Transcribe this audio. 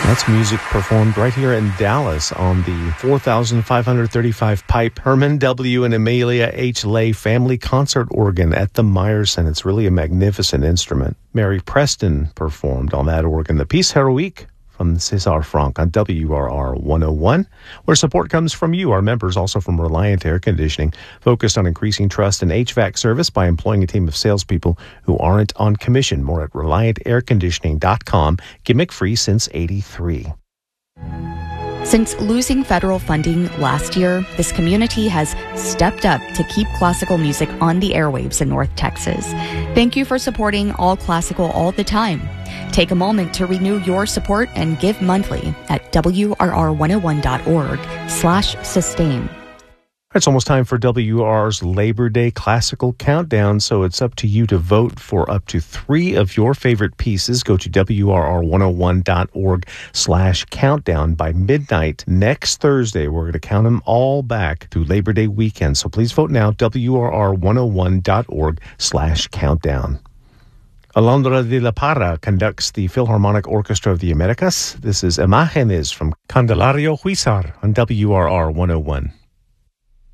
That's music performed right here in Dallas on the 4,535 pipe Herman W. and Amelia H. Lay family concert organ at the Meyerson. It's really a magnificent instrument. Mary Preston performed on that organ. The piece Heroique from César Franck on WRR 101, where support comes from you, our members, also from Reliant Air Conditioning, focused on increasing trust in HVAC service by employing a team of salespeople who aren't on commission. More at ReliantAirConditioning.com. Gimmick-free since '83. Since losing federal funding last year, this community has stepped up to keep classical music on the airwaves in North Texas. Thank you for supporting All Classical all the time. Take a moment to renew your support and give monthly at WRR101.org/sustain. It's almost time for WR's Labor Day Classical Countdown, so it's up to you to vote for up to 3 of your favorite pieces. Go to WRR101.org/countdown by midnight next Thursday. We're going to count them all back to Labor Day weekend, so please vote now, WRR101.org/countdown. Alondra de la Parra conducts the Philharmonic Orchestra of the Americas. This is Imágenes from Candelario Huizar on WRR 101.